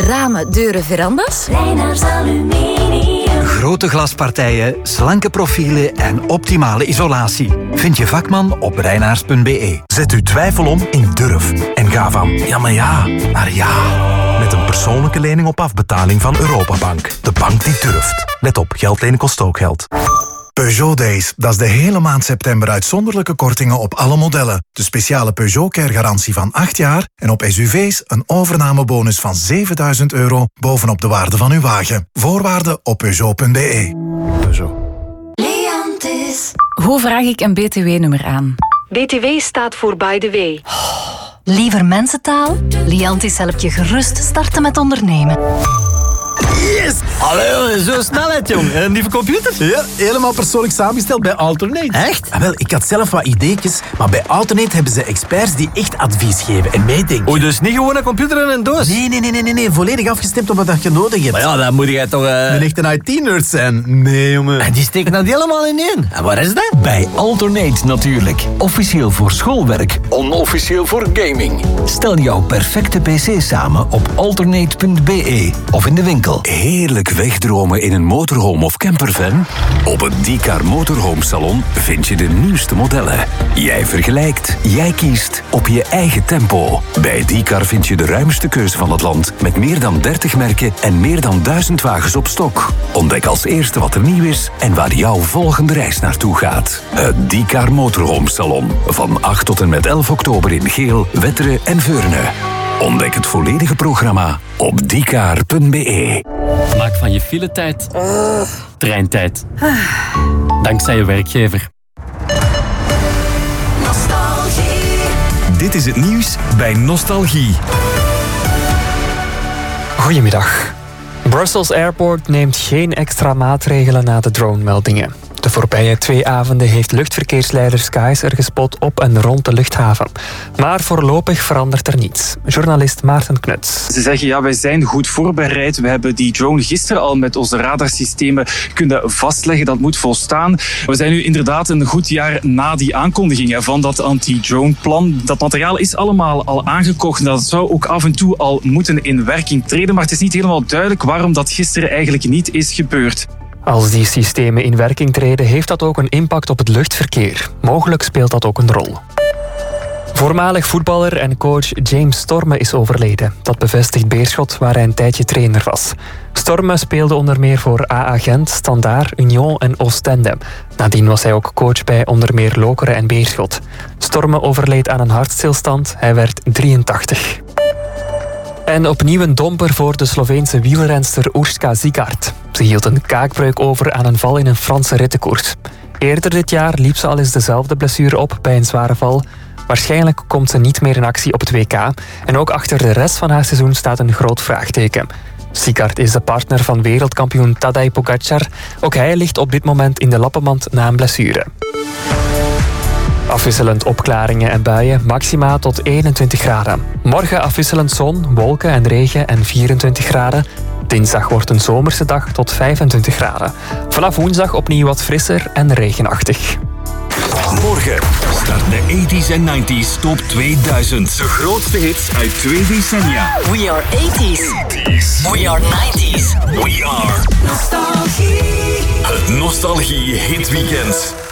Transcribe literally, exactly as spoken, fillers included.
Ramen, deuren, verandas? Reinaars Aluminium. Grote glaspartijen, slanke profielen en optimale isolatie. Vind je vakman op reinaars punt b e. Zet uw twijfel om in durf. En ga van ja maar ja naar ja. Met een persoonlijke lening op afbetaling van Europabank. De bank die durft. Let op, geld lenen kost ook geld. Peugeot Days, dat is de hele maand september uitzonderlijke kortingen op alle modellen. De speciale Peugeot Care garantie van acht jaar en op S U V's een overnamebonus van zevenduizend euro bovenop de waarde van uw wagen. Voorwaarden op peugeot punt b e. Peugeot. Leantis. Hoe vraag ik een B T W-nummer aan? B T W staat voor by the way. Liever mensentaal? Liantis helpt je gerust starten met ondernemen. Yes! Allee, zo snelheid, jong. Een nieuwe computer? Ja, helemaal persoonlijk samengesteld bij Alternate. Echt? Ah, wel, ik had zelf wat ideetjes, maar bij Alternate hebben ze experts die echt advies geven en meedenken. Oei, dus niet gewoon een computer en een doos? Nee, nee, nee, nee, nee, nee. Volledig afgestemd op wat je nodig hebt. Maar ja, dan moet jij toch... Uh... Een echte I T-nerd zijn. Nee, jongen. En die steken dat helemaal in één. En waar is dat? Bij Alternate natuurlijk. Officieel voor schoolwerk, onofficieel voor gaming. Stel jouw perfecte pc samen op alternate punt b e of in de winkel. Heerlijk wegdromen in een motorhome of campervan? Op het D-Car Motorhome Salon vind je de nieuwste modellen. Jij vergelijkt, jij kiest op je eigen tempo. Bij D-Car vind je de ruimste keuze van het land met meer dan dertig merken en meer dan duizend wagens op stok. Ontdek als eerste wat er nieuw is en waar jouw volgende reis naartoe gaat. Het D-Car Motorhome Salon. Van acht tot en met elf oktober in Geel, Wetteren en Veurne. Ontdek het volledige programma op d k a r punt b e. Maak van je filetijd treintijd. Dankzij je werkgever. Nostalgie. Dit is het nieuws bij Nostalgie. Goedemiddag. Brussels Airport neemt geen extra maatregelen na de dronemeldingen. De voorbije twee avonden heeft luchtverkeersleider Skies er gespot op en rond de luchthaven. Maar voorlopig verandert er niets. Journalist Maarten Knuts. Ze zeggen, ja, wij zijn goed voorbereid. We hebben die drone gisteren al met onze radarsystemen kunnen vastleggen. Dat moet volstaan. We zijn nu inderdaad een goed jaar na die aankondiging van dat anti-drone-plan. Dat materiaal is allemaal al aangekocht. Dat zou ook af en toe al moeten in werking treden. Maar het is niet helemaal duidelijk waarom dat gisteren eigenlijk niet is gebeurd. Als die systemen in werking treden, heeft dat ook een impact op het luchtverkeer. Mogelijk speelt dat ook een rol. Voormalig voetballer en coach James Storme is overleden. Dat bevestigt Beerschot, waar hij een tijdje trainer was. Storme speelde onder meer voor A A Gent, Standaard, Union en Oostende. Nadien was hij ook coach bij onder meer Lokeren en Beerschot. Storme overleed aan een hartstilstand. Hij werd drieëntachtig. En opnieuw een domper voor de Sloveense wielrenster Urška Zigart. Ze hield een kaakbreuk over aan een val in een Franse rittenkoers. Eerder dit jaar liep ze al eens dezelfde blessure op bij een zware val. Waarschijnlijk komt ze niet meer in actie op het W K. En ook achter de rest van haar seizoen staat een groot vraagteken. Zigart is de partner van wereldkampioen Tadej Pogačar. Ook hij ligt op dit moment in de lappenmand na een blessure. Afwisselend opklaringen en buien, maxima tot eenentwintig graden. Morgen afwisselend zon, wolken en regen en vierentwintig graden. Dinsdag wordt een zomerse dag tot vijfentwintig graden. Vanaf woensdag opnieuw wat frisser en regenachtig. Morgen start de tachtiger en negentiger top tweeduizend. De grootste hits uit twee decennia. We are eighties. We are nineties. We are Nostalgie. het Nostalgie Hitweekend.